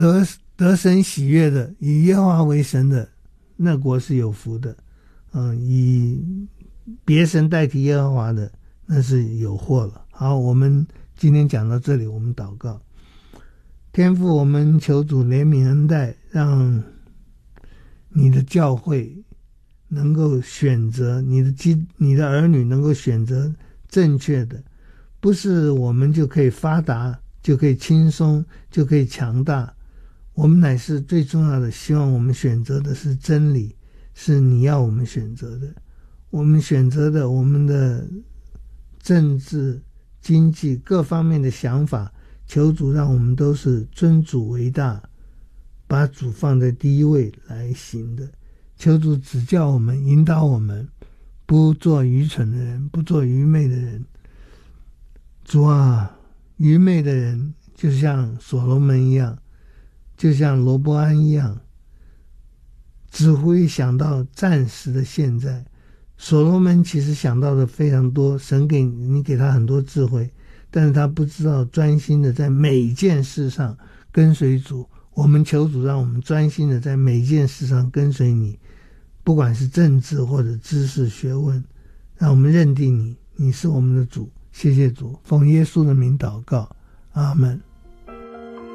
得得神喜悦的，以耶和华为神的，那国是有福的。以别神代替耶和华的，那是有祸了。好，我们今天讲到这里，我们祷告。天父，我们求主怜悯恩待，让你的教会能够选择你的儿女能够选择正确的，不是我们就可以发达，就可以轻松，就可以强大。我们乃是最重要的，希望我们选择的是真理，是你要我们选择的。我们选择的，我们的政治、经济各方面的想法，求主让我们都是尊主为大，把主放在第一位来行的。求主指教我们，引导我们，不做愚蠢的人，不做愚昧的人。主啊，愚昧的人就像所罗门一样，就像罗波安一样，只会想到暂时的现在。所罗门其实想到的非常多，神给他很多智慧，但是他不知道专心的在每件事上跟随主。我们求主让我们专心的在每件事上跟随你，不管是政治或者知识学问，让我们认定你是我们的主。谢谢主，奉耶稣的名祷告，阿们。